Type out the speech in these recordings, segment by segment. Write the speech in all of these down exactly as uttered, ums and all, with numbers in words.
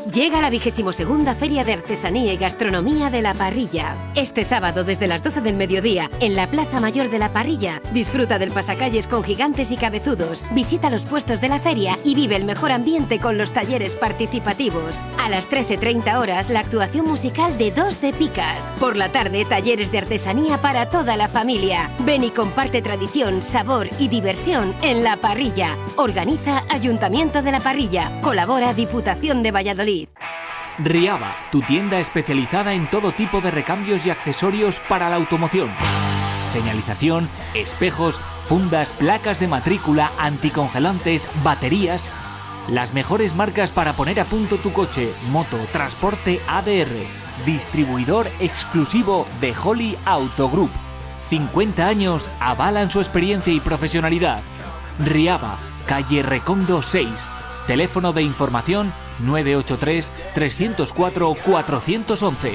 Llega la vigésimo segunda Feria de Artesanía y Gastronomía de La Parrilla. Este sábado desde las doce del mediodía, en la Plaza Mayor de La Parrilla, disfruta del pasacalles con gigantes y cabezudos, visita los puestos de la feria y vive el mejor ambiente con los talleres participativos. A las trece treinta horas, la actuación musical de Dos de Picas. Por la tarde, talleres de artesanía para toda la familia. Ven y comparte tradición, sabor y diversión en La Parrilla. Organiza Ayuntamiento de La Parrilla. Colabora Diputación de Valladolid. Riaba, tu tienda especializada en todo tipo de recambios y accesorios para la automoción. Señalización, espejos, fundas, placas de matrícula, anticongelantes, baterías. Las mejores marcas para poner a punto tu coche, moto, transporte A D R. Distribuidor exclusivo de Holly Auto Group. cincuenta años avalan su experiencia y profesionalidad. Riaba, calle Recondo seis. Teléfono de información nueve ocho tres, tres cero cuatro, cuatro uno uno.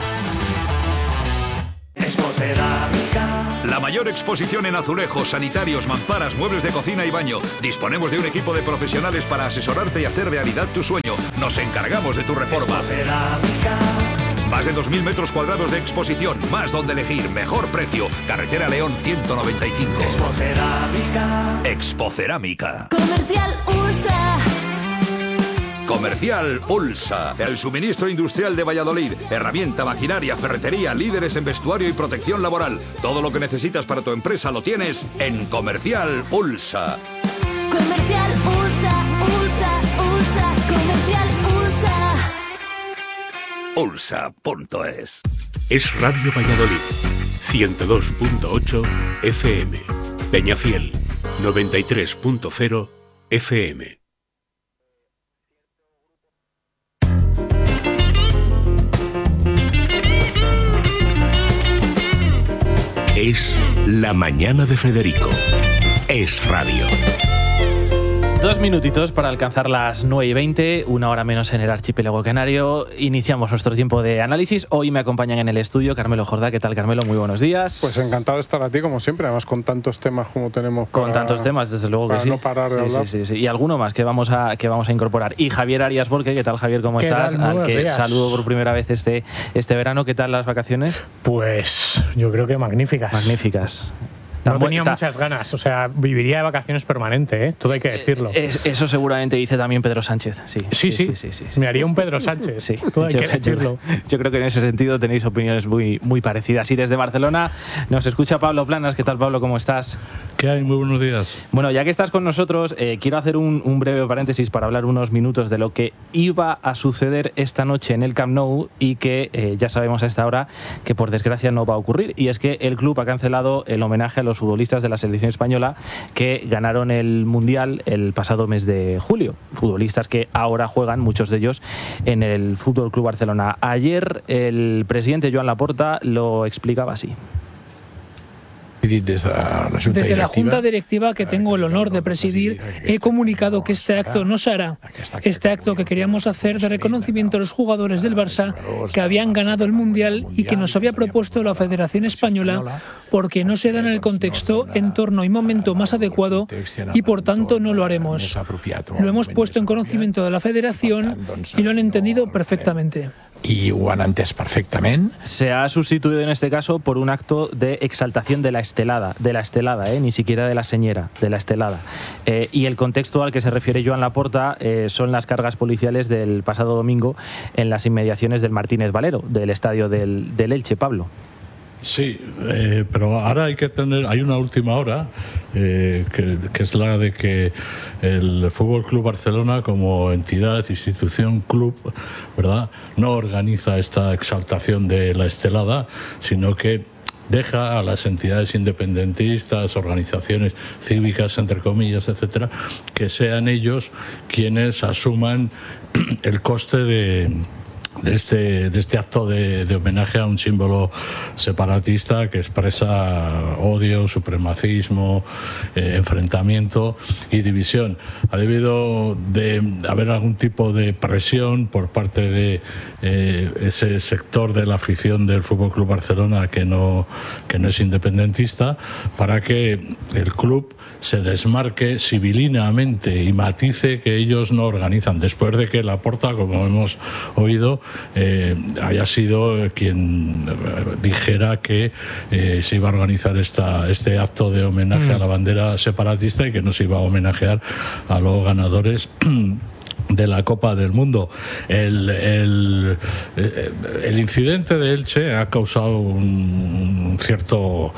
La mayor exposición en azulejos, sanitarios, mamparas, muebles de cocina y baño. Disponemos de un equipo de profesionales para asesorarte y hacer realidad tu sueño. Nos encargamos de tu reforma. Más de dos mil metros cuadrados de exposición, más donde elegir, mejor precio. Carretera León ciento noventa y cinco. Expocerámica. Expocerámica. Comercial Ursa. Comercial Ulsa, el suministro industrial de Valladolid. Herramienta, maquinaria, ferretería, líderes en vestuario y protección laboral. Todo lo que necesitas para tu empresa lo tienes en Comercial Ulsa. Comercial Ursa, Ursa, Ursa, Comercial Ursa. Ulsa punto es. Es Radio Valladolid, ciento dos punto ocho F M. Peñafiel, noventa y tres punto cero F M. Es la mañana de Federico. Es radio. Dos minutitos para alcanzar las nueve y veinte, una hora menos en el archipiélago canario. Iniciamos nuestro tiempo de análisis. Hoy me acompañan en el estudio Carmelo Jordá. ¿Qué tal, Carmelo? Muy buenos días. Pues encantado de estar aquí, como siempre, además con tantos temas como tenemos para, Con tantos temas, desde luego que para sí. no parar de sí, hablar. Sí, sí, sí. Y alguno más que vamos a, que vamos a incorporar. Y Javier Arias Borque. ¿Qué tal, Javier? ¿Cómo estás? Al que días. Saludo por primera vez este, este verano. ¿Qué tal las vacaciones? Pues yo creo que magníficas. Magníficas. No tenía muchas ganas, o sea, viviría de vacaciones permanente, ¿eh? Todo hay que decirlo. Es, eso seguramente dice también Pedro Sánchez, sí. Sí, sí, sí, sí, sí, sí. Me haría un Pedro Sánchez, sí. Todo hay yo, que decirlo. Yo, yo creo que en ese sentido tenéis opiniones muy, muy parecidas. Y desde Barcelona nos escucha Pablo Planas. ¿Qué tal, Pablo? ¿Cómo estás? ¿Qué hay? Muy buenos días. Bueno, ya que estás con nosotros, eh, quiero hacer un, un breve paréntesis para hablar unos minutos de lo que iba a suceder esta noche en el Camp Nou y que eh, ya sabemos a esta hora que por desgracia no va a ocurrir. Y es que el club ha cancelado el homenaje a los futbolistas de la selección española que ganaron el Mundial el pasado mes de julio. Futbolistas que ahora juegan, muchos de ellos, en el Fútbol Club Barcelona. Ayer el presidente Joan Laporta lo explicaba así. Desde la Junta Directiva que tengo el honor de presidir, he comunicado que este acto no se hará. Este acto que queríamos hacer de reconocimiento a los jugadores del Barça que habían ganado el Mundial y que nos había propuesto la Federación Española, porque no se da en el contexto, entorno y momento más adecuado y por tanto no lo haremos. Lo hemos puesto en conocimiento de la Federación y lo han entendido perfectamente. Y ho han entès perfectament. Se ha sustituido en este caso por un acto de exaltación de la estelada, de la estelada, ¿eh? Ni siquiera de la señera, de la estelada. Eh, y el contexto al que se refiere Joan Laporta eh, son las cargas policiales del pasado domingo en las inmediaciones del Martínez Valero, del estadio del, del Elche, Pablo. Sí, eh, pero ahora hay que tener, hay una última hora eh, que, que es la de que el Fútbol Club Barcelona, como entidad, institución, club, ¿verdad?, no organiza esta exaltación de la estelada, sino que deja a las entidades independentistas, organizaciones cívicas, entre comillas, etcétera, que sean ellos quienes asuman el coste de de este, de este acto de, de homenaje a un símbolo separatista que expresa odio, supremacismo, eh, enfrentamiento y división. Ha debido de haber algún tipo de presión por parte de eh, ese sector de la afición del F C Barcelona que no, que no es independentista, para que el club se desmarque civilinamente y matice que ellos no organizan, después de que Laporta, como hemos oído, eh, haya sido quien dijera que eh, se iba a organizar esta, este acto de homenaje mm. a la bandera separatista y que no se iba a homenajear a los ganadores de la Copa del Mundo. El, el, el incidente de Elche ha causado un, un cierto...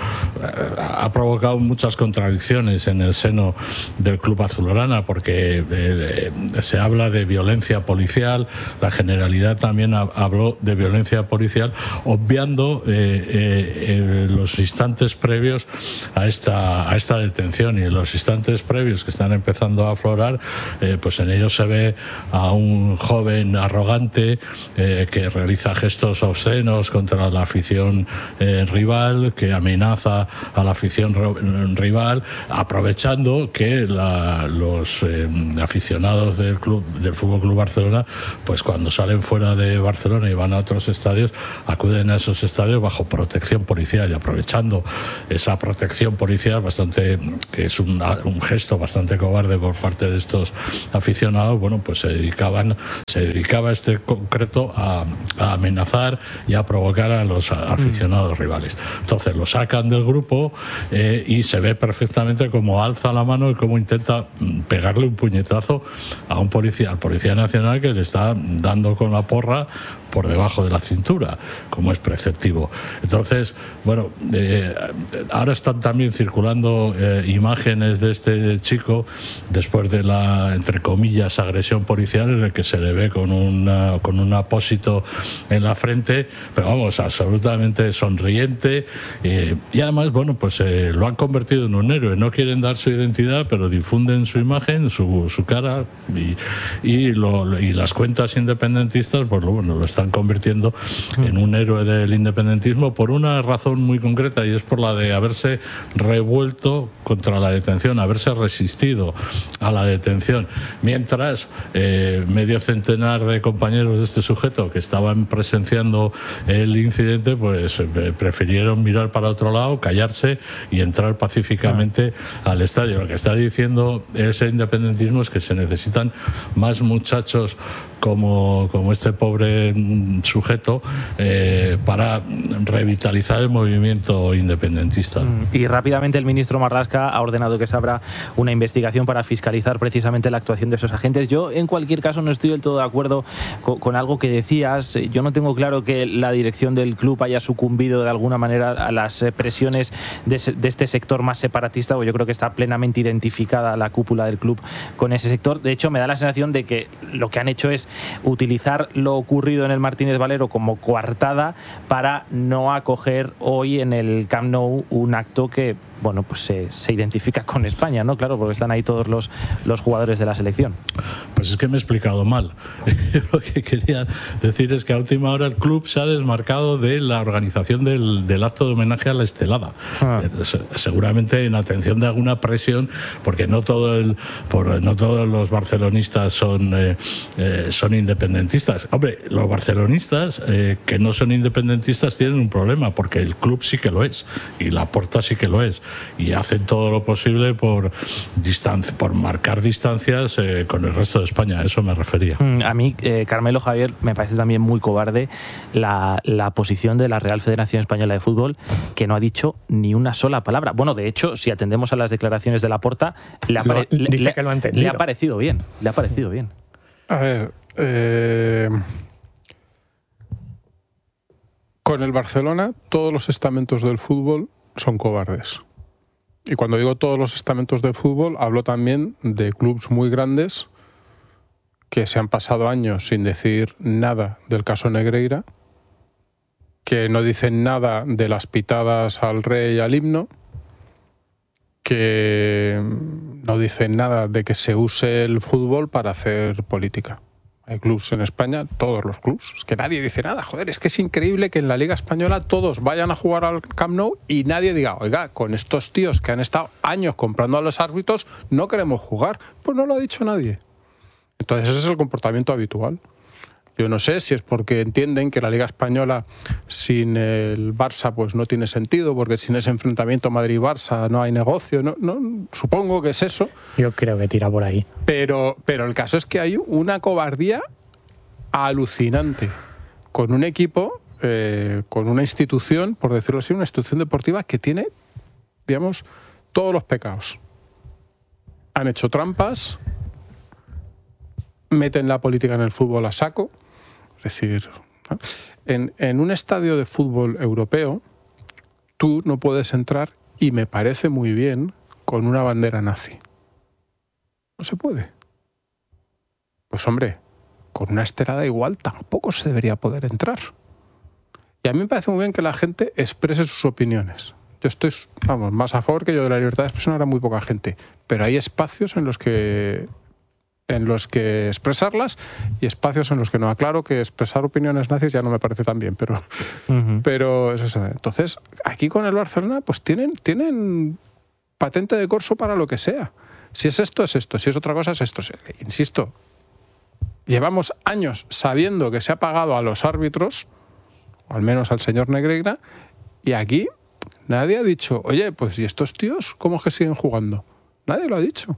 ha provocado muchas contradicciones en el seno del club azulgrana, porque eh, se habla de violencia policial, la Generalidad también ha, habló de violencia policial, obviando eh, eh, los instantes previos a esta, a esta detención, y en los instantes previos que están empezando a aflorar, eh, pues en ellos se ve a un joven arrogante eh, que realiza gestos obscenos contra la afición eh, rival, que amenaza a la afición rival, aprovechando que la, los eh, aficionados del club del F C Barcelona, pues cuando salen fuera de Barcelona y van a otros estadios, acuden a esos estadios bajo protección policial, y aprovechando esa protección policial bastante, que es un, un gesto bastante cobarde por parte de estos aficionados, bueno, pues se dedicaban, se dedicaba este concreto a, a amenazar y a provocar a los aficionados mm. rivales. Entonces lo sacan del grupo eh, y se ve perfectamente cómo alza la mano y cómo intenta pegarle un puñetazo a un policía, al policía nacional, que le está dando con la porra por debajo de la cintura, como es preceptivo. Entonces, bueno, eh, ahora están también circulando eh, imágenes de este chico después de la, entre comillas, agresión policial, en el que se le ve con, una, con un apósito en la frente, pero vamos, absolutamente sonriente, eh, y además, bueno, pues eh, lo han convertido en un héroe. No quieren dar su identidad, pero difunden su imagen, su, su cara, y, y, lo, y las cuentas independentistas, pues lo, bueno, lo están están convirtiendo en un héroe del independentismo, por una razón muy concreta, y es por la de haberse revuelto contra la detención, haberse resistido a la detención, mientras eh, medio centenar de compañeros de este sujeto que estaban presenciando el incidente, pues eh, prefirieron mirar para otro lado, callarse y entrar pacíficamente ah. al estadio. Lo que está diciendo ese independentismo es que se necesitan más muchachos como, como este pobre sujeto eh, para revitalizar el movimiento independentista. Y rápidamente el ministro Marlaska ha ordenado que se abra una investigación para fiscalizar precisamente la actuación de esos agentes. Yo, en cualquier caso, no estoy del todo de acuerdo con, con algo que decías. Yo no tengo claro que la dirección del club haya sucumbido de alguna manera a las presiones de, de este sector más separatista, porque yo creo que está plenamente identificada la cúpula del club con ese sector. De hecho, me da la sensación de que lo que han hecho es utilizar lo ocurrido en el Martínez Valero como coartada para no acoger hoy en el Camp Nou un acto que, bueno, pues se, se identifica con España, ¿no? Claro, porque están ahí todos los, los jugadores de la selección. Pues es que me he explicado mal. Lo que quería decir es que a última hora el club se ha desmarcado de la organización del, del acto de homenaje a la Estelada. Ah. Seguramente en atención de alguna presión, porque no todo el, por, no todos los barcelonistas son, eh, eh, son independentistas. Hombre, los barcelonistas eh, que no son independentistas tienen un problema, porque el club sí que lo es, y Laporta sí que lo es, y hacen todo lo posible por distancia, por marcar distancias eh, con el resto de España. A eso me refería. A mí, eh, Carmelo, Javier, me parece también muy cobarde la, la posición de la Real Federación Española de Fútbol, que no ha dicho ni una sola palabra. Bueno, de hecho, si atendemos a las declaraciones de Laporta, le ha, pare- lo, dice le, que lo ha entendido. le ha parecido bien. Le ha parecido bien. A ver, eh, con el Barcelona, todos los estamentos del fútbol son cobardes. Y cuando digo todos los estamentos del fútbol, hablo también de clubes muy grandes que se han pasado años sin decir nada del caso Negreira, que no dicen nada de las pitadas al rey y al himno, que no dicen nada de que se use el fútbol para hacer política. Hay clubs en España, todos los clubs, es que nadie dice nada. Joder, es que es increíble que en la Liga Española todos vayan a jugar al Camp Nou y nadie diga, oiga, con estos tíos que han estado años comprando a los árbitros, no queremos jugar. Pues no lo ha dicho nadie. Entonces ese es el comportamiento habitual. Yo no sé si es porque entienden que la Liga Española sin el Barça pues no tiene sentido, porque sin ese enfrentamiento Madrid-Barça no hay negocio, no, no, supongo que es eso. Yo creo que tira por ahí. Pero, pero el caso es que hay una cobardía alucinante con un equipo, eh, con una institución, por decirlo así, una institución deportiva que tiene, digamos, todos los pecados. Han hecho trampas, meten la política en el fútbol a saco. Es decir, en, en un estadio de fútbol europeo, tú no puedes entrar, y me parece muy bien, con una bandera nazi. No se puede. Pues hombre, con una estelada igual tampoco se debería poder entrar. Y a mí me parece muy bien que la gente exprese sus opiniones. Yo estoy, vamos, más a favor que yo de la libertad de expresión, ahora muy poca gente. Pero hay espacios en los que... en los que expresarlas y espacios en los que no. Aclaro que expresar opiniones nazis ya no me parece tan bien, pero, uh-huh. pero es eso. Entonces, aquí con el Barcelona, pues tienen, tienen patente de corso para lo que sea. Si es esto, es esto. Si es otra cosa, es esto. Insisto, llevamos años sabiendo que se ha pagado a los árbitros, o al menos al señor Negreira, y aquí nadie ha dicho, oye, pues ¿y estos tíos cómo es que siguen jugando? Nadie lo ha dicho.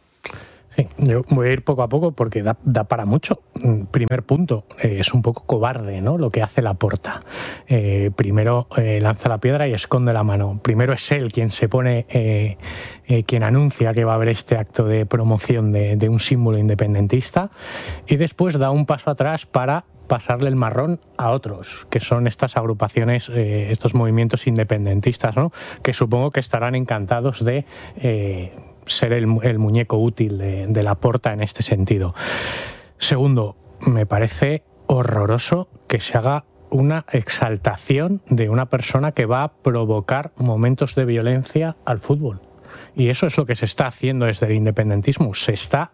Sí, yo voy a ir poco a poco porque da, da para mucho. Primer punto, eh, es un poco cobarde, ¿no?, lo que hace Laporta. Eh, primero eh, lanza la piedra y esconde la mano. Primero es él quien se pone, eh, eh, quien anuncia que va a haber este acto de promoción de, de un símbolo independentista, y después da un paso atrás para pasarle el marrón a otros, que son estas agrupaciones, eh, estos movimientos independentistas, ¿no?, que supongo que estarán encantados de... Eh, ser el, el muñeco útil de, de Laporta en este sentido. Segundo, me parece horroroso que se haga una exaltación de una persona que va a provocar momentos de violencia al fútbol. Y eso es lo que se está haciendo desde el independentismo. Se está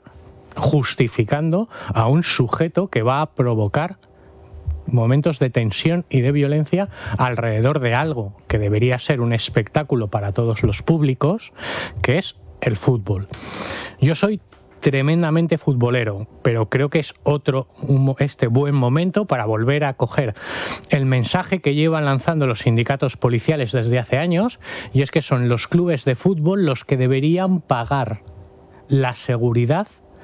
justificando a un sujeto que va a provocar momentos de tensión y de violencia alrededor de algo que debería ser un espectáculo para todos los públicos, que es el fútbol. Yo soy tremendamente futbolero, pero creo que es otro un, este buen momento para volver a coger el mensaje que llevan lanzando los sindicatos policiales desde hace años, y es que son los clubes de fútbol los que deberían pagar la seguridad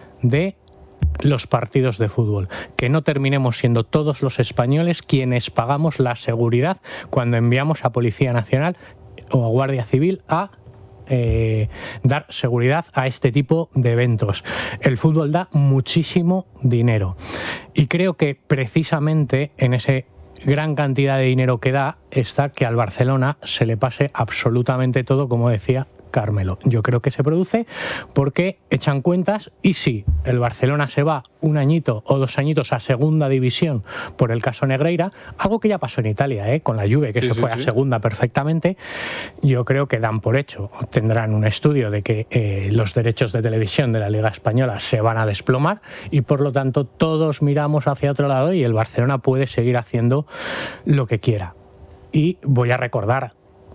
de los partidos de fútbol, que no terminemos siendo todos los españoles quienes pagamos la seguridad cuando enviamos a Policía Nacional o a Guardia Civil a Eh, dar seguridad a este tipo de eventos. El fútbol da muchísimo dinero y creo que precisamente en ese gran cantidad de dinero que da está que al Barcelona se le pase absolutamente todo, como decía Carmelo. Yo creo que se produce porque echan cuentas y si el Barcelona se va un añito o dos añitos a segunda división por el caso Negreira, algo que ya pasó en Italia, ¿eh?, con la Juve, que sí, se sí, fue sí. a segunda perfectamente, yo creo que dan por hecho, tendrán un estudio de que eh, los derechos de televisión de la Liga Española se van a desplomar y por lo tanto todos miramos hacia otro lado y el Barcelona puede seguir haciendo lo que quiera. Y voy a recordar,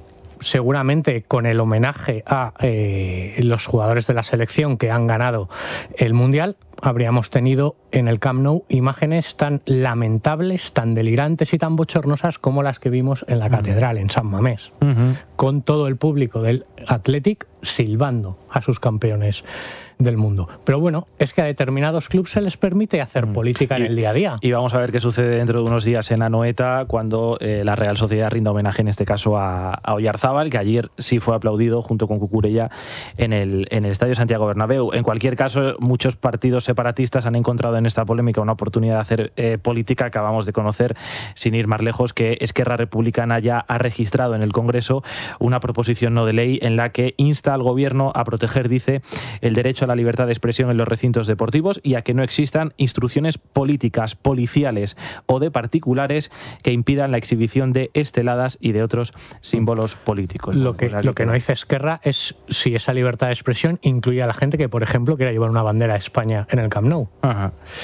seguramente con el homenaje a eh, los jugadores de la selección que han ganado el Mundial, habríamos tenido en el Camp Nou imágenes tan lamentables, tan delirantes y tan bochornosas como las que vimos en la uh-huh. catedral, en San Mamés, uh-huh. con todo el público del Athletic silbando a sus campeones del mundo. Pero bueno, es que a determinados clubes se les permite hacer mm. política y, en el día a día. Y vamos a ver qué sucede dentro de unos días en Anoeta cuando eh, la Real Sociedad rinda homenaje, en este caso a, a Oyarzábal, que ayer sí fue aplaudido junto con Cucurella en el, en el Estadio Santiago Bernabéu. En cualquier caso, muchos partidos separatistas han encontrado en esta polémica una oportunidad de hacer eh, política. Acabamos de conocer, sin ir más lejos, que Esquerra Republicana ya ha registrado en el Congreso una proposición no de ley en la que insta al Gobierno a proteger, dice, el derecho a la libertad de expresión en los recintos deportivos y a que no existan instrucciones políticas, policiales o de particulares que impidan la exhibición de esteladas y de otros símbolos políticos. Lo que, lo que no dice Esquerra es si esa libertad de expresión incluye a la gente que, por ejemplo, quiera llevar una bandera de España en el Camp Nou. Ajá.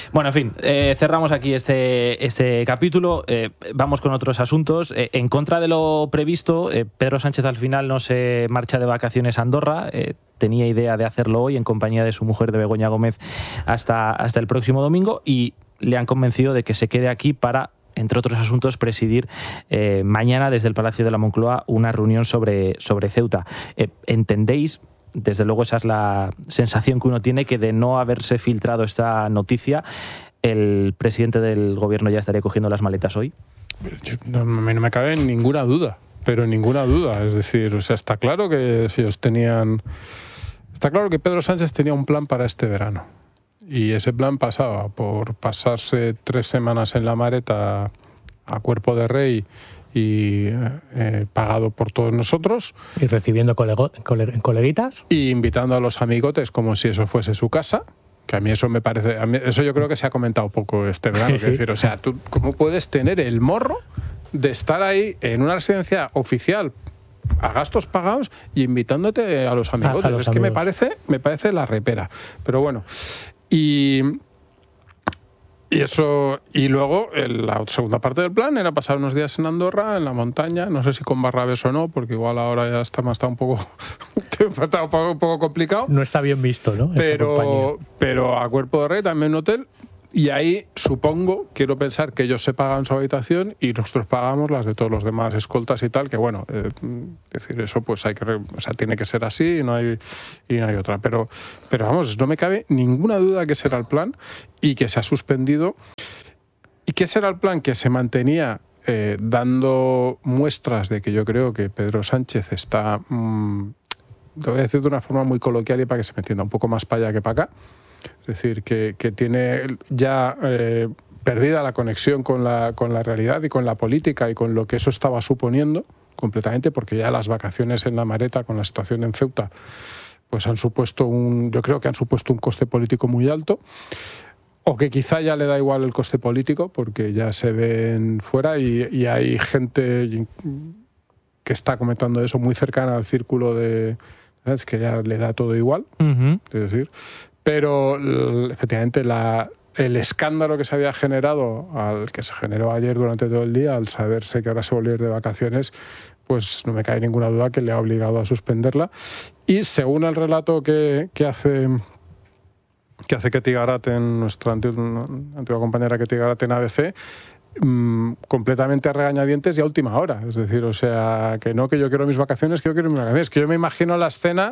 Bueno, en fin, eh, cerramos aquí este, este capítulo. Eh, vamos con otros asuntos. Eh, en contra de lo previsto, eh, Pedro Sánchez al final no se marcha de vacaciones a Andorra. Eh, tenía idea de hacerlo hoy en compañía de su mujer, de Begoña Gómez, hasta, hasta el próximo domingo, y le han convencido de que se quede aquí para, entre otros asuntos, presidir eh, mañana desde el Palacio de la Moncloa una reunión sobre, sobre Ceuta. Eh, ¿Entendéis? Desde luego esa es la sensación que uno tiene, que de no haberse filtrado esta noticia, el presidente del gobierno ya estaría cogiendo las maletas hoy. Yo, no, no me cabe ninguna duda, pero ninguna duda. Es decir, o sea, está claro que si ellos tenían... Está claro que Pedro Sánchez tenía un plan para este verano. Y ese plan pasaba por pasarse tres semanas en la Mareta a cuerpo de rey y eh, pagado por todos nosotros. Y recibiendo colego, cole, coleguitas. Y invitando a los amigotes como si eso fuese su casa. Que a mí eso me parece... A mí eso yo creo que se ha comentado poco este verano. Sí, sí. Es decir, o sea, ¿tú cómo puedes tener el morro de estar ahí en una residencia oficial a gastos pagados y invitándote a los amigotes? A, a los es amigos. Que me parece, me parece la repera. Pero bueno... Y... Y eso, y luego el, la segunda parte del plan era pasar unos días en Andorra, en la montaña, no sé si con Barrabés o no, porque igual ahora ya está, está un poco está un poco, un poco complicado. No está bien visto, ¿no? Pero, pero a cuerpo de rey, también un hotel, y ahí supongo, quiero pensar que ellos se pagan su habitación y nosotros pagamos las de todos los demás escoltas y tal, que bueno, eh, es decir, eso pues hay que, o sea, tiene que ser así y no hay, y no hay otra. Pero, pero vamos, no me cabe ninguna duda que será el plan y que se ha suspendido. ¿Y qué será el plan? Que se mantenía eh, dando muestras de que yo creo que Pedro Sánchez está, mmm, lo voy a decir de una forma muy coloquial y para que se me entienda, un poco más para allá que para acá. Es decir, que, que tiene ya eh, perdida la conexión con la, con la realidad y con la política y con lo que eso estaba suponiendo completamente, porque ya las vacaciones en la Mareta con la situación en Ceuta pues han supuesto un, yo creo que han supuesto un coste político muy alto, o que quizá ya le da igual el coste político porque ya se ven fuera y, y hay gente que está comentando eso muy cercana al círculo de... ¿sabes? Que ya le da todo igual, uh-huh. Es decir... Pero efectivamente la, el escándalo que se había generado, al que se generó ayer durante todo el día, al saberse que ahora se volvió a ir de vacaciones, pues no me cae ninguna duda que le ha obligado a suspenderla. Y según el relato que, que hace que hace Ketty Garaten, nuestra antigua, antigua compañera Ketty Garaten en A B C, mmm, completamente a regañadientes y a última hora. Es decir, o sea, que no que yo quiero mis vacaciones, que yo quiero mis vacaciones. Que yo me imagino la escena...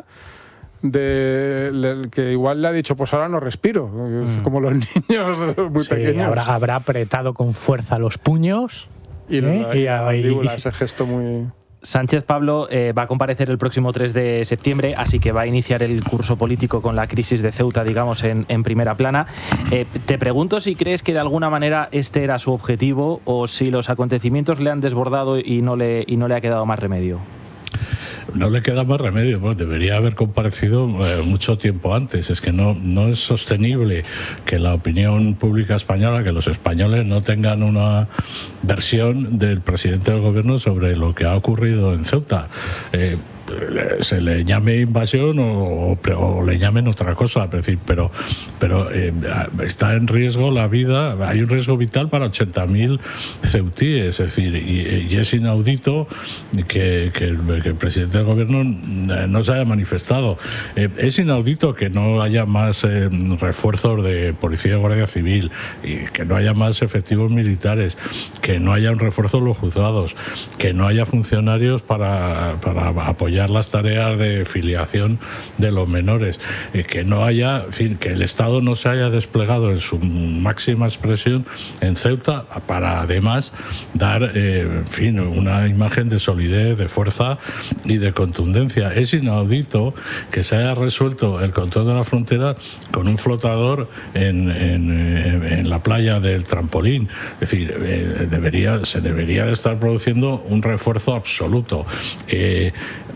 de, de que igual le ha dicho pues ahora no respiro, mm. como los niños muy sí, pequeños. Habrá, habrá apretado con fuerza los puños y, ¿eh? la, y, la mandíbula, ese gesto muy... Sánchez Pablo eh, va a comparecer el próximo tres de septiembre, así que va a iniciar el curso político con la crisis de Ceuta, digamos, en, en primera plana. Eh, te pregunto si crees que de alguna manera este era su objetivo o si los acontecimientos le han desbordado y no le, y no le ha quedado más remedio. No le queda más remedio, pues debería haber comparecido eh, mucho tiempo antes. Es que no, no es sostenible que la opinión pública española, que los españoles no tengan una versión del presidente del gobierno sobre lo que ha ocurrido en Ceuta. Eh, se le llame invasión o, o, o le llamen otra cosa, es decir, pero, pero eh, está en riesgo la vida, hay un riesgo vital para ochenta mil ceutíes, es decir, y, y es inaudito que, que, el, que el presidente del gobierno no se haya manifestado. Eh, es inaudito que no haya más eh, refuerzos de policía y guardia civil, y que no haya más efectivos militares, que no haya un refuerzo en los juzgados, que no haya funcionarios para, para apoyar las tareas de filiación de los menores, eh, que no haya, en fin, que el Estado no se haya desplegado en su máxima expresión en Ceuta para además dar, eh, en fin, una imagen de solidez, de fuerza y de contundencia. Es inaudito que se haya resuelto el control de la frontera con un flotador en, en, en la playa del Trampolín. Es decir, eh, debería, se debería de estar produciendo un refuerzo absoluto. Eh,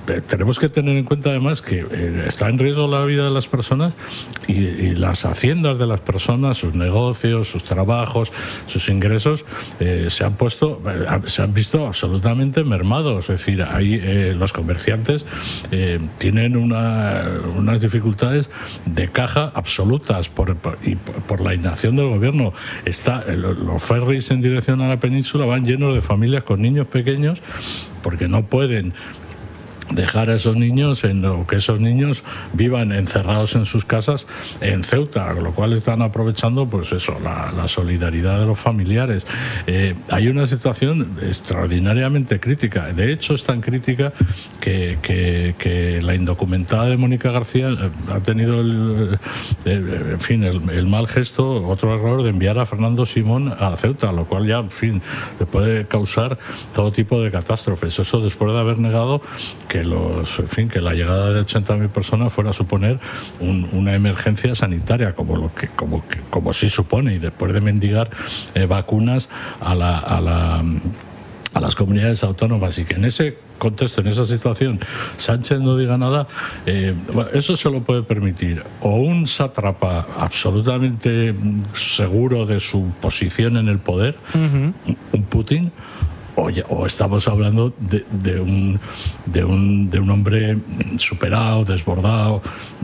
tenemos que tener en cuenta además que eh, está en riesgo la vida de las personas y, y las haciendas de las personas, sus negocios, sus trabajos, sus ingresos eh, se han puesto, eh, se han visto absolutamente mermados. Es decir, ahí eh, los comerciantes eh, tienen una, unas dificultades de caja absolutas por, por, y por, por la inacción del gobierno. Está, los ferries en dirección a la península van llenos de familias con niños pequeños porque no pueden dejar a esos niños en o que esos niños vivan encerrados en sus casas en Ceuta, con lo cual están aprovechando pues eso, la, la solidaridad de los familiares. Eh, hay una situación extraordinariamente crítica, de hecho es tan crítica que, que, que la indocumentada de Mónica García ha tenido el, el, en fin, el, el mal gesto, otro error de enviar a Fernando Simón a Ceuta, lo cual ya en fin le puede causar todo tipo de catástrofes. Eso después de haber negado que los, en fin, que la llegada de ochenta mil personas fuera a suponer un, una emergencia sanitaria, como lo que, como que, como sí supone, y después de mendigar eh, vacunas a la, a la a las comunidades autónomas, y que en ese contexto, en esa situación, Sánchez no diga nada, eh, bueno, eso se lo puede permitir o un sátrapa absolutamente seguro de su posición en el poder, uh-huh. un Putin, O, ya, o estamos hablando de, de, un, de, un, de un hombre superado, desbordado,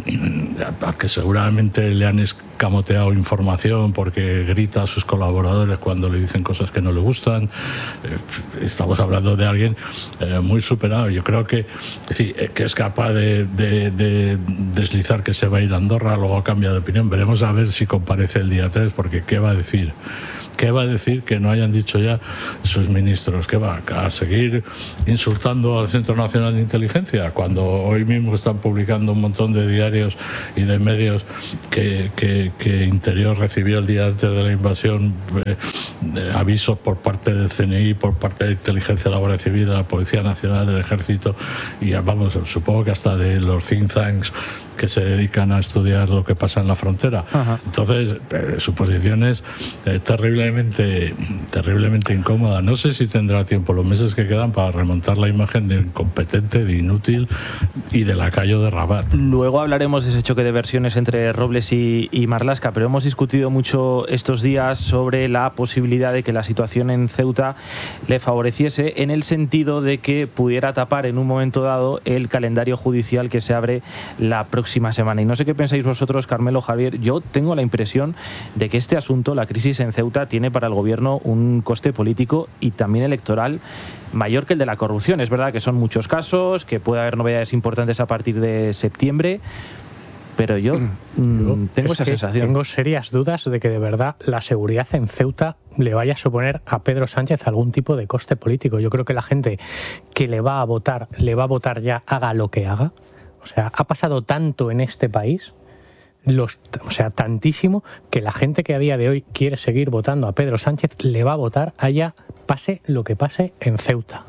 a que seguramente le han escamoteado información porque grita a sus colaboradores cuando le dicen cosas que no le gustan. Estamos hablando de alguien eh, muy superado. Yo creo que, sí, que es capaz de, de, de deslizar que se va a ir a Andorra, luego cambia de opinión. Veremos a ver si comparece el día tres, porque ¿qué va a decir? ¿Qué va a decir que no hayan dicho ya sus ministros? ¿Qué va a seguir insultando al Centro Nacional de Inteligencia cuando hoy mismo están publicando un montón de diarios y de medios que, que, que Interior recibió el día antes de la invasión eh, avisos por parte del C N I, por parte de Inteligencia, la Guardia Civil, de la Policía Nacional, del Ejército y vamos, supongo que hasta de los think tanks que se dedican a estudiar lo que pasa en la frontera. Ajá. Entonces, eh, su posición es eh, terriblemente, terriblemente incómoda. No sé si tendrá tiempo los meses que quedan para remontar la imagen de incompetente, de inútil y de lacayo de Rabat. Luego hablaremos de ese choque de versiones entre Robles y, y Marlaska, pero hemos discutido mucho estos días sobre la posibilidad de que la situación en Ceuta le favoreciese en el sentido de que pudiera tapar en un momento dado el calendario judicial que se abre la próxima semana. Y no sé qué pensáis vosotros, Carmelo, Javier. Yo tengo la impresión de que este asunto, la crisis en Ceuta, tiene para el gobierno un coste político y también electoral mayor que el de la corrupción. Es verdad que son muchos casos, que puede haber novedades importantes a partir de septiembre, pero yo mm, tengo esa sensación. Tengo serias dudas de que de verdad la seguridad en Ceuta le vaya a suponer a Pedro Sánchez algún tipo de coste político. Yo creo que la gente que le va a votar, le va a votar ya haga lo que haga. O sea, ha pasado tanto en este país, los, o sea, tantísimo, que la gente que a día de hoy quiere seguir votando a Pedro Sánchez le va a votar allá, pase lo que pase en Ceuta.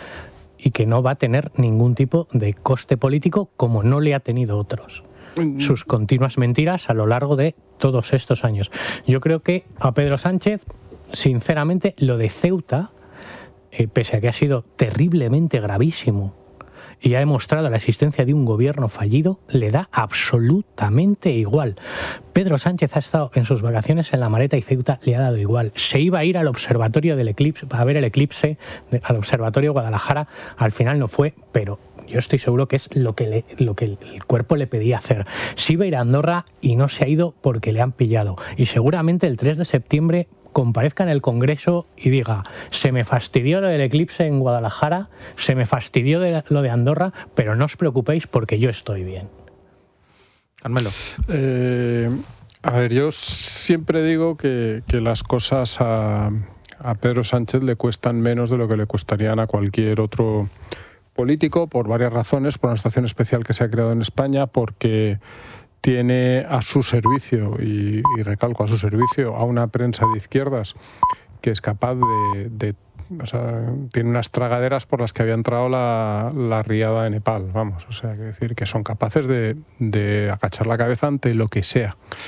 Y que no va a tener ningún tipo de coste político como no le ha tenido otros. Sus continuas mentiras a lo largo de todos estos años. Yo creo que a Pedro Sánchez, sinceramente, lo de Ceuta, eh, pese a que ha sido terriblemente gravísimo, y ha demostrado la existencia de un gobierno fallido, le da absolutamente igual. Pedro Sánchez ha estado en sus vacaciones en La Mareta y Ceuta le ha dado igual. Se iba a ir al observatorio del eclipse, a ver el eclipse, al observatorio Guadalajara, al final no fue, pero yo estoy seguro que es lo que, le, lo que el cuerpo le pedía hacer. Se iba a ir a Andorra y no se ha ido porque le han pillado. Y seguramente el tres de septiembre comparezca en el Congreso y diga: se me fastidió lo del eclipse en Guadalajara, se me fastidió de lo de Andorra, pero no os preocupéis porque yo estoy bien. Carmelo. Eh, a ver, yo siempre digo que, que las cosas a, a Pedro Sánchez le cuestan menos de lo que le costarían a cualquier otro político, por varias razones, por una situación especial que se ha creado en España, porque tiene a su servicio, y, y recalco a su servicio, a una prensa de izquierdas que es capaz de, de o sea, tiene unas tragaderas por las que había entrado la, la riada de Nepal, vamos, o sea, que decir que son capaces de, de agachar la cabeza ante lo que sea.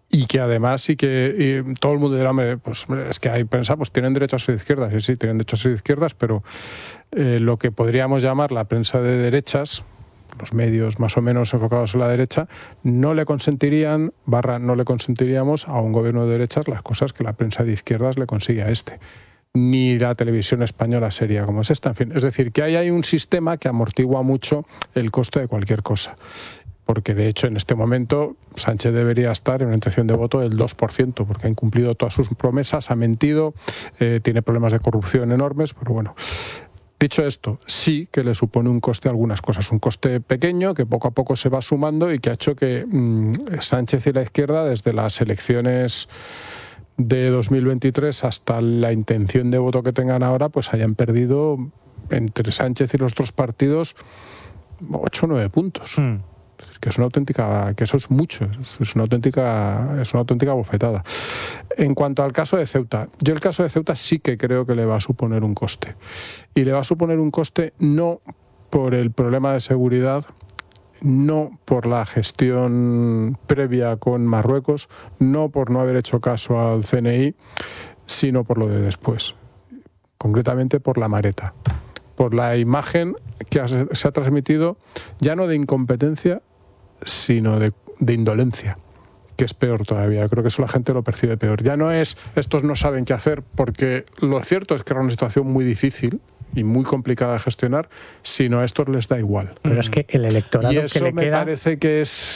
Y que además sí que y todo el mundo dirá, pues es que hay prensa, pues tienen derecho a ser de izquierdas. Sí, sí, tienen derecho a ser de izquierdas, pero eh, lo que podríamos llamar la prensa de derechas, los medios más o menos enfocados en la derecha, no le consentirían, barra no le consentiríamos a un gobierno de derechas las cosas que la prensa de izquierdas le consigue a este. Ni la televisión española seria como es esta. En fin, es decir, que ahí hay un sistema que amortigua mucho el coste de cualquier cosa. Porque de hecho en este momento Sánchez debería estar en una intención de voto del dos por ciento, porque ha incumplido todas sus promesas, ha mentido, eh, tiene problemas de corrupción enormes, pero bueno. Dicho esto, sí que le supone un coste a algunas cosas, un coste pequeño que poco a poco se va sumando y que ha hecho que mmm, Sánchez y la izquierda, desde las elecciones de dos mil veintitrés hasta la intención de voto que tengan ahora, pues hayan perdido entre Sánchez y los otros partidos ocho o nueve puntos. Mm. Es decir, que es una auténtica, que eso es mucho, es una auténtica, es una auténtica bofetada. En cuanto al caso de Ceuta, yo el caso de Ceuta sí que creo que le va a suponer un coste. Y le va a suponer un coste no por el problema de seguridad, no por la gestión previa con Marruecos, no por no haber hecho caso al C N I, sino por lo de después. Concretamente por la Mareta, por la imagen que se ha transmitido ya no de incompetencia, sino de, de indolencia, que es peor todavía. Creo que eso la gente lo percibe peor. Ya no es estos no saben qué hacer, porque lo cierto es que era una situación muy difícil y muy complicada de gestionar, sino a estos les da igual. Pero es que el electorado y eso que le me queda, parece que es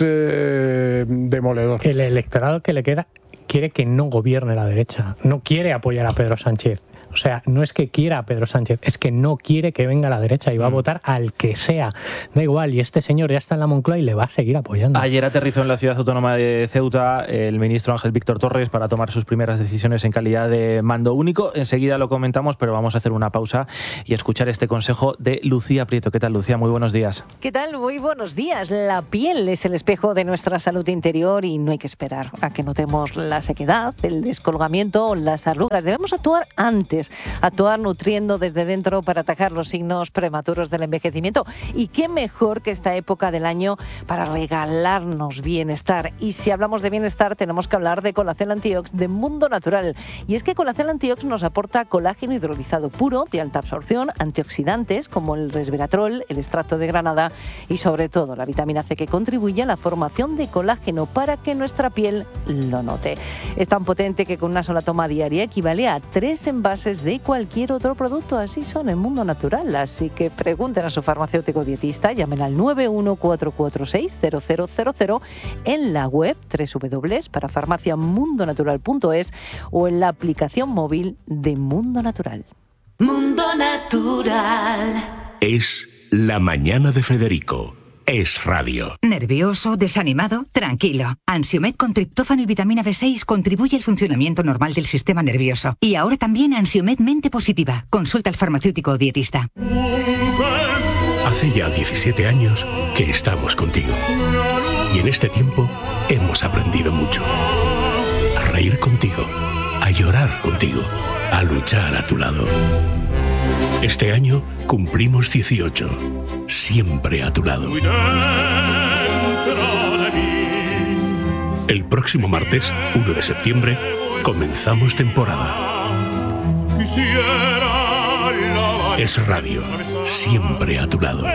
eh, demoledor. El electorado que le queda quiere que no gobierne la derecha, no quiere apoyar a Pedro Sánchez. O sea, no es que quiera a Pedro Sánchez, es que no quiere que venga a la derecha y va a votar al que sea. Da igual, y este señor ya está en la Moncloa y le va a seguir apoyando. Ayer aterrizó en la ciudad autónoma de Ceuta el ministro Ángel Víctor Torres para tomar sus primeras decisiones en calidad de mando único. Enseguida lo comentamos, pero vamos a hacer una pausa y escuchar este consejo de Lucía Prieto. ¿Qué tal, Lucía? Muy buenos días. ¿Qué tal? Muy buenos días. La piel es el espejo de nuestra salud interior y no hay que esperar a que notemos la sequedad, el descolgamiento o las arrugas. Debemos actuar antes. Actuar nutriendo desde dentro para atacar los signos prematuros del envejecimiento. Y qué mejor que esta época del año para regalarnos bienestar. Y si hablamos de bienestar, tenemos que hablar de Colacel Antiox de Mundo Natural. Y es que Colacel Antiox nos aporta colágeno hidrolizado puro, de alta absorción, antioxidantes como el resveratrol, el extracto de granada y sobre todo la vitamina C, que contribuye a la formación de colágeno para que nuestra piel lo note. Es tan potente que con una sola toma diaria equivale a tres envases de cualquier otro producto. Así son en Mundo Natural. Así que pregunten a su farmacéutico dietista, llamen al nueve uno cuatro cuatro seis cero cero cero cero, en la web doble u doble u doble u para farmacia mundo natural punto es o en la aplicación móvil de Mundo Natural. Mundo Natural. Es La Mañana de Federico. Es radio. ¿Nervioso? ¿Desanimado? Tranquilo. Ansiomed con triptófano y vitamina B seis contribuye al funcionamiento normal del sistema nervioso. Y ahora también Ansiomed Mente Positiva. Consulta al farmacéutico o dietista. Hace ya diecisiete años que estamos contigo. Y en este tiempo hemos aprendido mucho. A reír contigo, a llorar contigo, a luchar a tu lado. Este año cumplimos dieciocho. Siempre a tu lado. El próximo martes, uno de septiembre, comenzamos temporada. Es radio. Siempre a tu lado.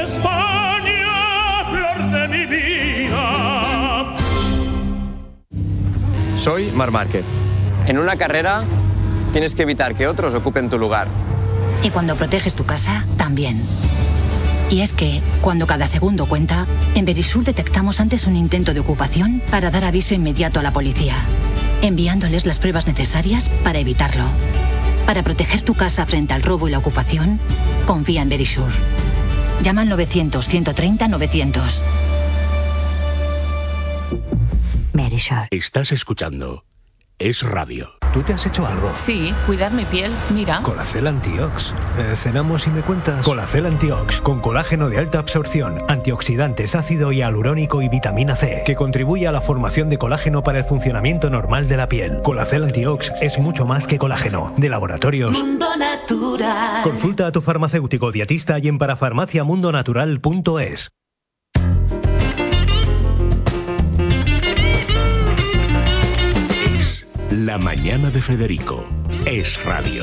Soy Marc Márquez. En una carrera tienes que evitar que otros ocupen tu lugar. Y cuando proteges tu casa, también. Y es que, cuando cada segundo cuenta, en Verisur detectamos antes un intento de ocupación para dar aviso inmediato a la policía, enviándoles las pruebas necesarias para evitarlo. Para proteger tu casa frente al robo y la ocupación, confía en Verisur. Llama al novecientos, ciento treinta, novecientos. Verisur. Estás escuchando Es Radio. ¿Tú te has hecho algo? Sí, cuidar mi piel, mira. Colacel Antiox. Eh, ¿Cenamos y me cuentas? Colacel Antiox, con colágeno de alta absorción, antioxidantes, ácido hialurónico y vitamina C, que contribuye a la formación de colágeno para el funcionamiento normal de la piel. Colacel Antiox es mucho más que colágeno. De Laboratorios Mundo Natural. Consulta a tu farmacéutico dietista y en parafarmacia mundo natural punto es. La mañana de Federico es radio.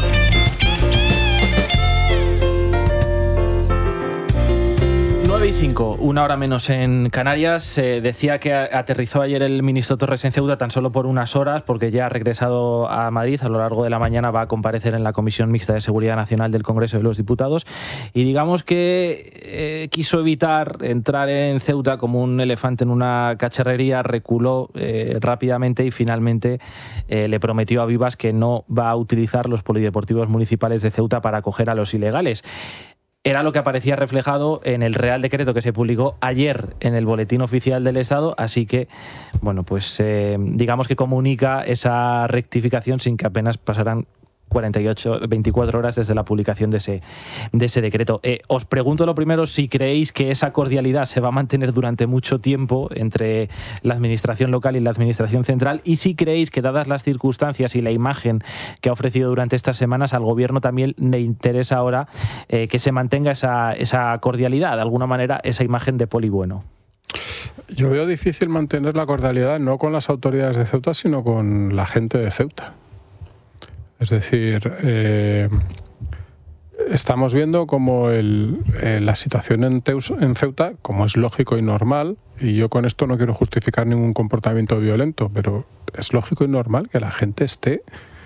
nueve y cinco, una hora menos en Canarias. Eh, decía que aterrizó ayer el ministro Torres en Ceuta tan solo por unas horas, porque ya ha regresado a Madrid. A lo largo de la mañana va a comparecer en la Comisión Mixta de Seguridad Nacional del Congreso de los Diputados. Y digamos que eh, quiso evitar entrar en Ceuta como un elefante en una cacharrería, reculó eh, rápidamente y finalmente eh, le prometió a Vivas que no va a utilizar los polideportivos municipales de Ceuta para acoger a los ilegales. Era lo que aparecía reflejado en el Real Decreto que se publicó ayer en el Boletín Oficial del Estado, así que, bueno, pues eh, digamos que comunica esa rectificación sin que apenas pasaran cuarenta y ocho, veinticuatro horas desde la publicación de ese, de ese decreto. Eh, os pregunto lo primero si creéis que esa cordialidad se va a mantener durante mucho tiempo entre la administración local y la administración central, y si creéis que, dadas las circunstancias y la imagen que ha ofrecido durante estas semanas, al gobierno también le interesa ahora eh, que se mantenga esa, esa cordialidad, de alguna manera esa imagen de poli bueno. Yo veo difícil mantener la cordialidad no con las autoridades de Ceuta, sino con la gente de Ceuta. Es decir, eh, estamos viendo como el, eh, la situación en, Teus, en Ceuta, como es lógico y normal, y yo con esto no quiero justificar ningún comportamiento violento, pero es lógico y normal que la gente esté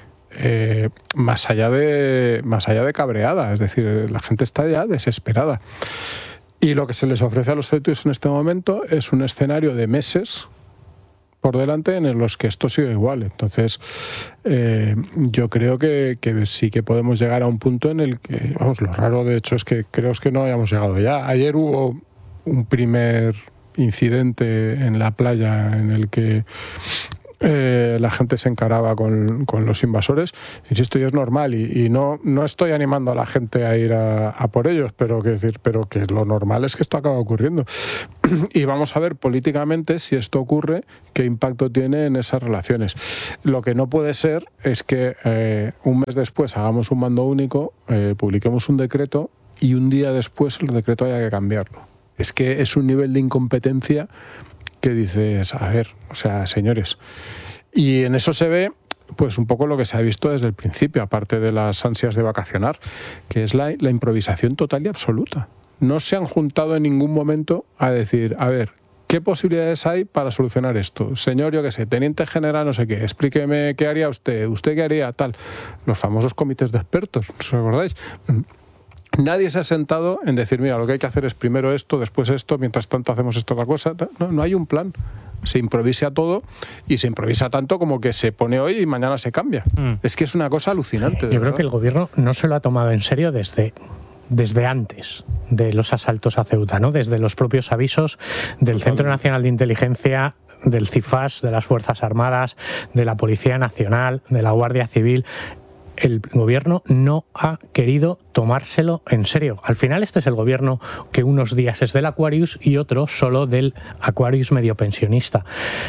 eh, más allá de, más allá de cabreada, es decir, la gente está ya desesperada. Y lo que se les ofrece a los ceutíes en este momento es un escenario de meses por delante en los que esto sigue igual. Entonces, eh, yo creo que, que sí que podemos llegar a un punto en el que, vamos, lo raro de hecho es que creo que no hayamos llegado ya. Ayer hubo un primer incidente en la playa en el que eh, la gente se encaraba con, con los invasores. Insisto, y es normal, y, y no, no estoy animando a la gente a ir a, a por ellos, pero que decir, pero que lo normal es que esto acaba ocurriendo. Y vamos a ver políticamente si esto ocurre, qué impacto tiene en esas relaciones. Lo que no puede ser es que eh, un mes después hagamos un mando único, eh, publiquemos un decreto y un día después el decreto haya que cambiarlo. Es que es un nivel de incompetencia que dices, a ver, o sea, señores. Y en eso se ve pues un poco lo que se ha visto desde el principio, aparte de las ansias de vacacionar, que es la, la improvisación total y absoluta. No se han juntado en ningún momento a decir, a ver, ¿qué posibilidades hay para solucionar esto? Señor, yo qué sé, teniente general, no sé qué, explíqueme qué haría usted, usted qué haría, tal. Los famosos comités de expertos, ¿os acordáis? Nadie se ha sentado en decir, mira, lo que hay que hacer es primero esto, después esto, mientras tanto hacemos esto, otra cosa. No, no hay un plan. Se improvisa todo y se improvisa tanto como que se pone hoy y mañana se cambia. Mm. Es que es una cosa alucinante. Yo creo que el gobierno no se lo ha tomado en serio desde... desde antes de los asaltos a Ceuta, ¿no? Desde los propios avisos del Centro Nacional de Inteligencia, del CIFAS, de las Fuerzas Armadas, de la Policía Nacional, de la Guardia Civil. El gobierno no ha querido tomárselo en serio. Al final este es el gobierno que unos días es del Aquarius y otro solo del Aquarius medio pensionista.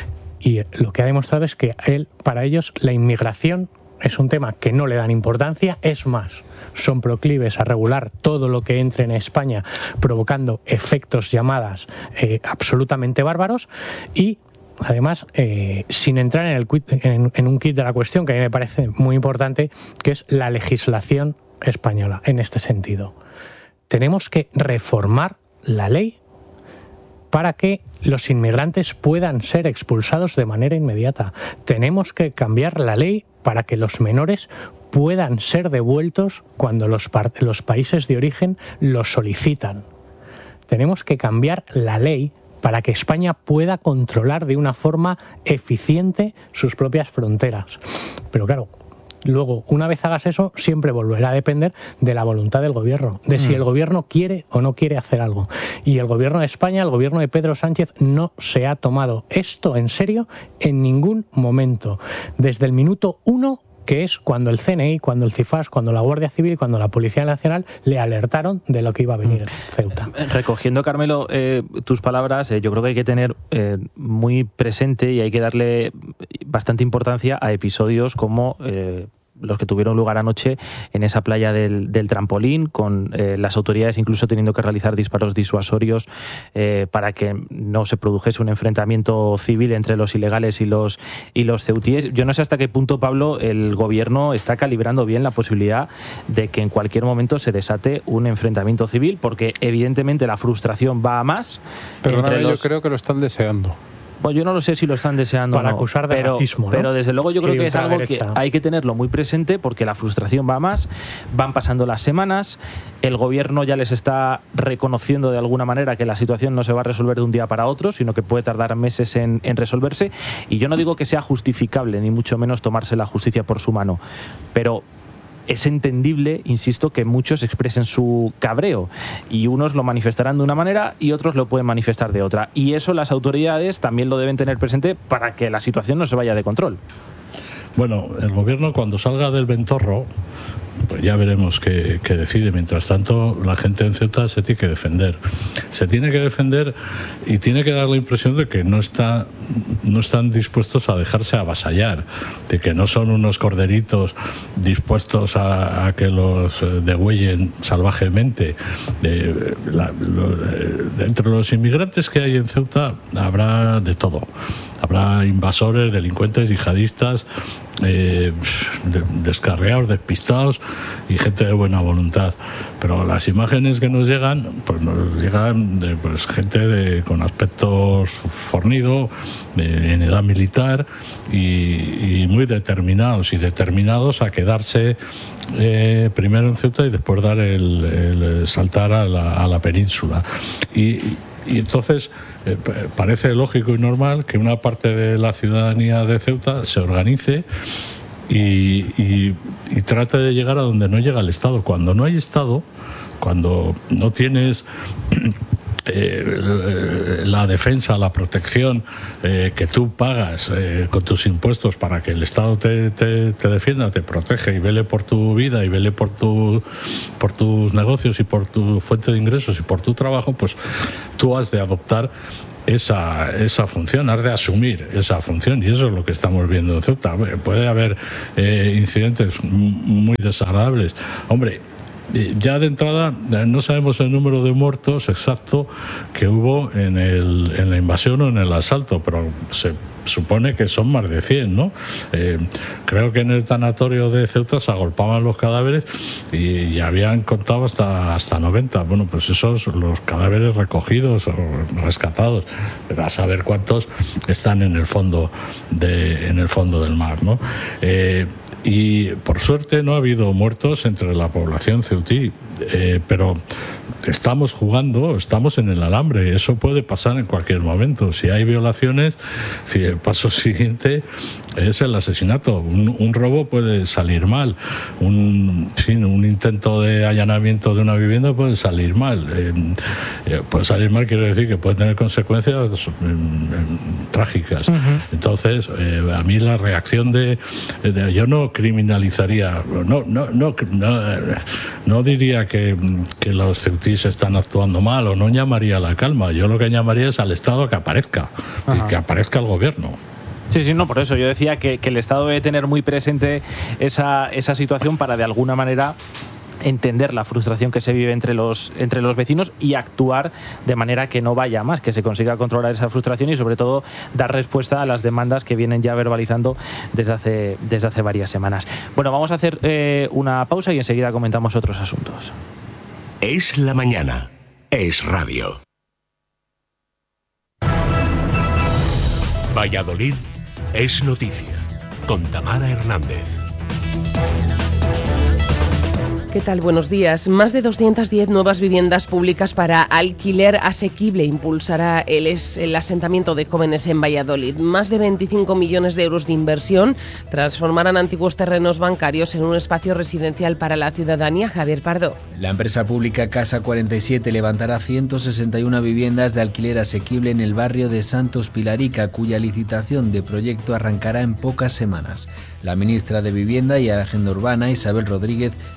Y lo que ha demostrado es que él, para ellos la inmigración es un tema que no le dan importancia, es más, son proclives a regular todo lo que entre en España, provocando efectos llamadas eh, absolutamente bárbaros y además, eh, sin entrar en, el, en, en un kit de la cuestión, que a mí me parece muy importante, que es la legislación española en este sentido. Tenemos que reformar la ley para que los inmigrantes puedan ser expulsados de manera inmediata. Tenemos que cambiar la ley para que los menores puedan ser devueltos cuando los, los países de origen los solicitan. Tenemos que cambiar la ley para que España pueda controlar de una forma eficiente sus propias fronteras. Pero claro, luego, una vez hagas eso, siempre volverá a depender de la voluntad del gobierno, de si el gobierno quiere o no quiere hacer algo. Y el gobierno de España, el gobierno de Pedro Sánchez, no se ha tomado esto en serio en ningún momento. Desde el minuto uno, que es cuando el C N I, cuando el CIFAS, cuando la Guardia Civil, cuando la Policía Nacional le alertaron de lo que iba a venir en Ceuta. Recogiendo, Carmelo, eh, tus palabras, eh, yo creo que hay que tener eh, muy presente y hay que darle bastante importancia a episodios como... Eh, los que tuvieron lugar anoche en esa playa del, del trampolín, con eh, las autoridades incluso teniendo que realizar disparos disuasorios eh, para que no se produjese un enfrentamiento civil entre los ilegales y los, y los ceutíes. Yo no sé hasta qué punto, Pablo, el gobierno está calibrando bien la posibilidad de que en cualquier momento se desate un enfrentamiento civil, porque evidentemente la frustración va a más. Pero entre los... yo creo que lo están deseando. Pues yo no lo sé si lo están deseando para o no, acusar de pero, racismo, ¿no? Pero desde luego yo creo y que es algo que ultraderecha. hay que tenerlo muy presente, porque la frustración va a más, van pasando las semanas, el gobierno ya les está reconociendo de alguna manera que la situación no se va a resolver de un día para otro, sino que puede tardar meses en, en resolverse, y yo no digo que sea justificable, ni mucho menos tomarse la justicia por su mano, pero es entendible, insisto, que muchos expresen su cabreo, y unos lo manifestarán de una manera y otros lo pueden manifestar de otra, y eso las autoridades también lo deben tener presente para que la situación no se vaya de control. Bueno, el gobierno cuando salga del ventorro, pues ya veremos qué, qué decide. Mientras tanto, la gente en Ceuta se tiene que defender. Se tiene que defender y tiene que dar la impresión de que no, está, no están dispuestos a dejarse avasallar, de que no son unos corderitos dispuestos a, a que los degüellen salvajemente. De, la, lo, de, entre los inmigrantes que hay en Ceuta habrá de todo. Habrá invasores, delincuentes, yihadistas, eh, de, descarriados, despistados y gente de buena voluntad. Pero las imágenes que nos llegan, pues nos llegan de pues, gente de, con aspectos fornido, de, en edad militar y, y muy determinados y determinados a quedarse eh, primero en Ceuta y después dar el, el saltar a la, a la península. Y, y entonces eh, parece lógico y normal que una parte de la ciudadanía de Ceuta se organice y, y, y trate de llegar a donde no llega el Estado. Cuando no hay Estado, cuando no tienes eh, la defensa, la protección eh, que tú pagas eh, con tus impuestos para que el Estado te, te, te defienda, te protege y vele por tu vida y vele por, tu, por tus negocios y por tu fuente de ingresos y por tu trabajo, pues tú has de adoptar esa, esa función, has de asumir esa función, y eso es lo que estamos viendo en Ceuta. Puede haber eh, incidentes muy desagradables. Hombre, ya de entrada no sabemos el número de muertos exacto que hubo en, el, en la invasión o en el asalto, pero se supone que son más de cien, ¿no? Eh, creo que en el tanatorio de Ceuta se agolpaban los cadáveres y, y habían contado hasta, hasta noventa. Bueno, pues esos, los cadáveres recogidos o rescatados, a saber cuántos están en el fondo, de, en el fondo del mar, ¿no? Eh, Y por suerte no ha habido muertos entre la población ceutí, eh, pero estamos jugando, estamos en el alambre, eso puede pasar en cualquier momento. Si hay violaciones, si el paso siguiente es el asesinato. Un, un robo puede salir mal, un, en fin, un intento de allanamiento de una vivienda puede salir mal. Eh, eh, puede salir mal, quiero decir que puede tener consecuencias eh, trágicas. Uh-huh. Entonces, eh, a mí la reacción de, de yo no criminalizaría, no, no, no, no, no diría que, que los ceutíes están actuando mal, o no llamaría a la calma. Yo lo que llamaría es al Estado que aparezca, y que aparezca el gobierno. Sí, sí, no, por eso yo decía que, que el Estado debe tener muy presente esa, esa situación para de alguna manera entender la frustración que se vive entre los, entre los vecinos y actuar de manera que no vaya más, que se consiga controlar esa frustración y sobre todo dar respuesta a las demandas que vienen ya verbalizando desde hace, desde hace varias semanas. Bueno, vamos a hacer eh, una pausa y enseguida comentamos otros asuntos. Es la mañana. Es radio. Valladolid es noticia. Con Tamara Hernández. ¿Qué tal? Buenos días. Más de doscientas diez nuevas viviendas públicas para alquiler asequible impulsará el, es, el asentamiento de jóvenes en Valladolid. Más de veinticinco millones de euros de inversión transformarán antiguos terrenos bancarios en un espacio residencial para la ciudadanía. Javier Pardo. La empresa pública Casa cuarenta y siete levantará ciento sesenta y una viviendas de alquiler asequible en el barrio de Santos Pilarica, cuya licitación de proyecto arrancará en pocas semanas. La ministra de Vivienda y Agenda Urbana, Isabel Rodríguez, destaca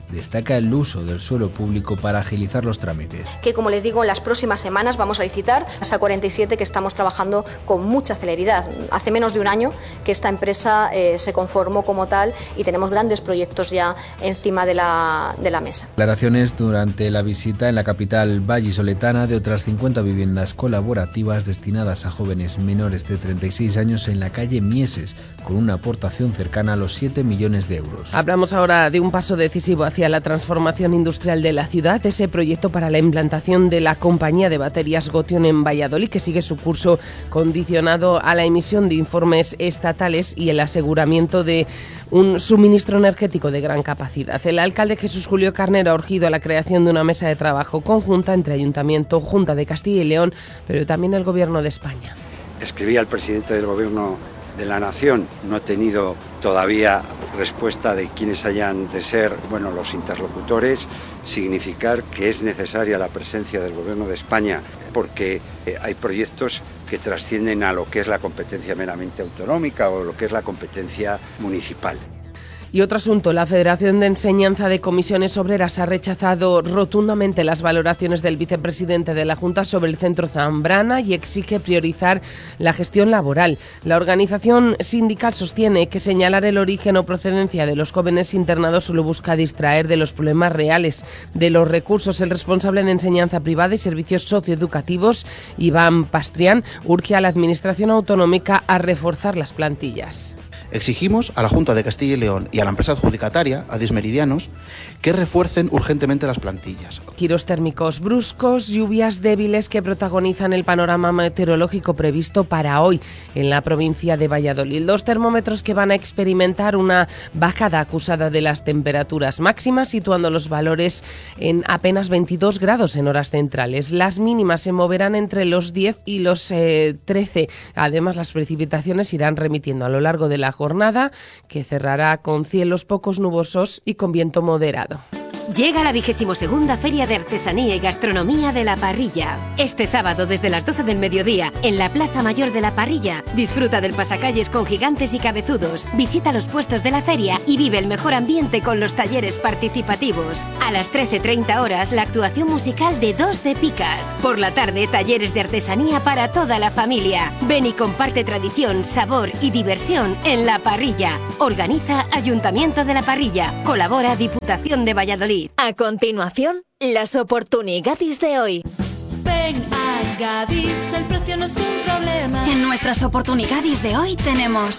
destaca el uso del suelo público para agilizar los trámites. Que, como les digo, en las próximas semanas vamos a licitar esa cuarenta y siete que estamos trabajando con mucha celeridad. Hace menos de un año que esta empresa eh, se conformó como tal y tenemos grandes proyectos ya encima de la, de la mesa. Declaraciones durante la visita en la capital vallisoletana de otras cincuenta viviendas colaborativas destinadas a jóvenes menores de treinta y seis años en la calle Mieses, con una aportación cercana a los siete millones de euros. Hablamos ahora de un paso decisivo hacia la transformación industrial de la ciudad, ese proyecto para la implantación de la compañía de baterías Gotion en Valladolid, que sigue su curso condicionado a la emisión de informes estatales y el aseguramiento de un suministro energético de gran capacidad. El alcalde Jesús Julio Carnero ha urgido a la creación de una mesa de trabajo conjunta entre Ayuntamiento, Junta de Castilla y León, pero también el Gobierno de España. Escribí al presidente del Gobierno de la Nación, no he tenido todavía respuesta de quiénes hayan de ser, bueno, los interlocutores, significar que es necesaria la presencia del Gobierno de España porque eh, hay proyectos que trascienden a lo que es la competencia meramente autonómica o lo que es la competencia municipal. Y otro asunto, la Federación de Enseñanza de Comisiones Obreras ha rechazado rotundamente las valoraciones del vicepresidente de la Junta sobre el Centro Zambrana y exige priorizar la gestión laboral. La organización sindical sostiene que señalar el origen o procedencia de los jóvenes internados solo busca distraer de los problemas reales de los recursos. El responsable de Enseñanza Privada y Servicios Socioeducativos, Iván Pastrián, urge a la Administración Autonómica a reforzar las plantillas. Exigimos a la Junta de Castilla y León y a la empresa adjudicataria, Adis Meridianos, que refuercen urgentemente las plantillas. Giros térmicos bruscos, lluvias débiles que protagonizan el panorama meteorológico previsto para hoy en la provincia de Valladolid. Los termómetros que van a experimentar una bajada acusada de las temperaturas máximas, situando los valores en apenas veintidós grados en horas centrales. Las mínimas se moverán entre los diez y los eh, trece. Además, las precipitaciones irán remitiendo a lo largo de la jornada. jornada que cerrará con cielos pocos nubosos y con viento moderado. Llega la vigésimo segunda Feria de Artesanía y Gastronomía de La Parrilla. Este sábado desde las doce del mediodía en la Plaza Mayor de La Parrilla. Disfruta del pasacalles con gigantes y cabezudos. Visita los puestos de la feria y vive el mejor ambiente con los talleres participativos. A las trece treinta horas la actuación musical de Dos de Picas. Por la tarde talleres de artesanía para toda la familia. Ven y comparte tradición, sabor y diversión en La Parrilla. Organiza Ayuntamiento de La Parrilla. Colabora Diputación de Valladolid. A continuación, las oportunidades de hoy. Ven a Gadis, el precio no es un problema. En nuestras oportunidades de hoy tenemos...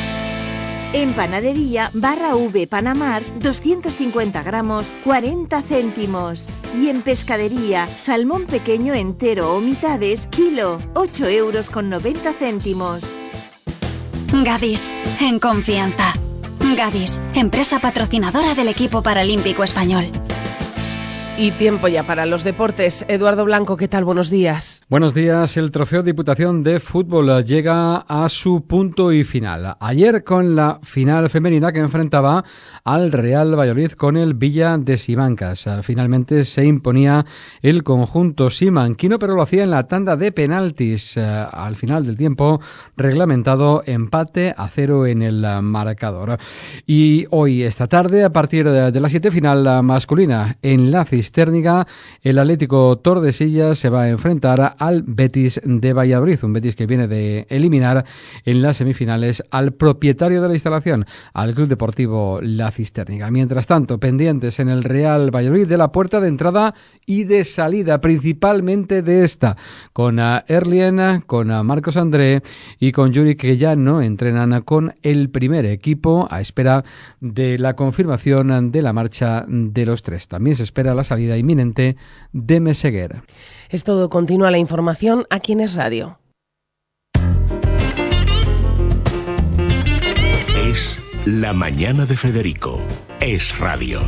En panadería, barra V Panamar, doscientos cincuenta gramos, cuarenta céntimos. Y en pescadería, salmón pequeño entero o mitades, kilo, ocho euros con noventa céntimos. Gadis, en confianza. Gadis, empresa patrocinadora del equipo paralímpico español. Y tiempo ya para los deportes. Eduardo Blanco, ¿qué tal? Buenos días. Buenos días. El Trofeo Diputación de Fútbol llega a su punto y final. Ayer con la final femenina que enfrentaba al Real Valladolid con el Villa de Simancas. Finalmente se imponía el conjunto simanquino, pero lo hacía en la tanda de penaltis. Al final del tiempo reglamentado, empate a cero en el marcador. Y hoy, esta tarde, a partir de las siete, final masculina en la Cisterniga, el Atlético Tordesillas se va a enfrentar al Betis de Valladolid, un Betis que viene de eliminar en las semifinales al propietario de la instalación, al Club Deportivo La Cisterniga. Mientras tanto, pendientes en el Real Valladolid de la puerta de entrada y de salida, principalmente de esta, con Erlien, con Marcos André y con Yuri, que ya no entrenan con el primer equipo a espera de la confirmación de la marcha de los tres. También se espera la salida inminente de Meseguer. Es todo, continúa la información aquí en Es Radio. Es la mañana de Federico. Es Radio.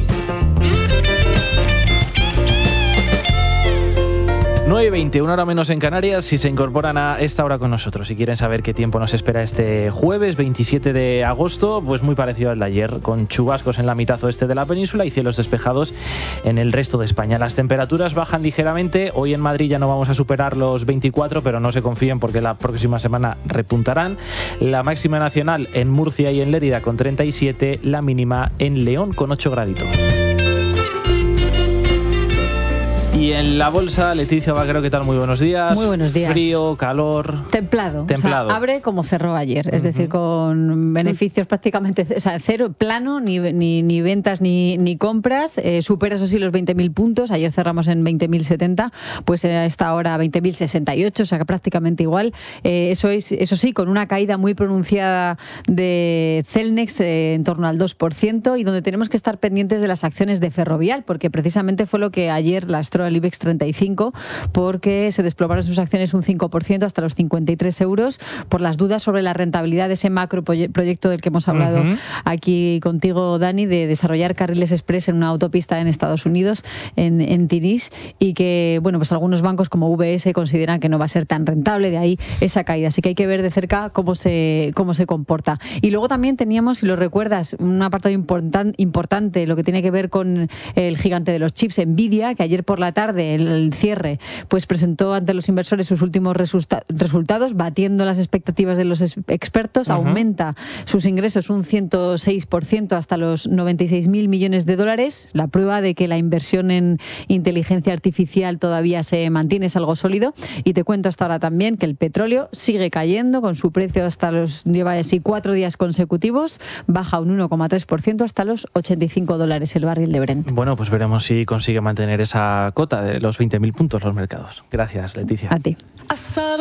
nueve y veinte, una hora menos en Canarias, si se incorporan a esta hora con nosotros. Si quieren saber qué tiempo nos espera este jueves veintisiete de agosto, pues muy parecido al de ayer, con chubascos en la mitad oeste de la península y cielos despejados en el resto de España. Las temperaturas bajan ligeramente. Hoy en Madrid ya no vamos a superar los veinticuatro, pero no se confíen porque la próxima semana repuntarán. La máxima nacional en Murcia y en Lérida con treinta y siete, la mínima en León con ocho graditos. Y en la bolsa, Leticia Vaquero, ¿qué tal? Muy buenos días. Muy buenos días. Frío, calor. Templado. Templado. O sea, abre como cerró ayer, es uh-huh. decir, con beneficios prácticamente, o sea, cero, plano, ni, ni, ni ventas ni, ni compras. Eh, supera, eso sí, los veinte mil puntos. Ayer cerramos en veinte mil setenta, pues a esta hora veinte mil sesenta y ocho, o sea que prácticamente igual. Eh, eso, es, eso sí, con una caída muy pronunciada de Celnex eh, en torno al dos por ciento, y donde tenemos que estar pendientes de las acciones de Ferrovial, porque precisamente fue lo que ayer lastró al IBEX treinta y cinco, porque se desplomaron sus acciones un cinco por ciento hasta los cincuenta y tres euros por las dudas sobre la rentabilidad de ese macro proyecto del que hemos hablado uh-huh. aquí contigo, Dani, de desarrollar carriles express en una autopista en Estados Unidos, en, en Tiris, y que, bueno, pues algunos bancos como U B S consideran que no va a ser tan rentable, de ahí esa caída. Así que hay que ver de cerca cómo se, cómo se comporta. Y luego también teníamos, si lo recuerdas, un apartado important, importante, lo que tiene que ver con el gigante de los chips, Nvidia, que ayer por la tarde, el, el cierre, pues presentó ante los inversores sus últimos resulta- resultados, batiendo las expectativas de los expertos, uh-huh. aumenta sus ingresos un ciento seis por ciento hasta los noventa y seis mil millones de dólares, la prueba de que la inversión en inteligencia artificial todavía se mantiene, es algo sólido. Y te cuento hasta ahora también que el petróleo sigue cayendo, con su precio hasta los, lleva así cuatro días consecutivos, baja un uno coma tres por ciento hasta los ochenta y cinco dólares el barril de Brent. Bueno, pues veremos si consigue mantener esa cota de los veinte mil puntos los mercados. Gracias, Leticia. A ti.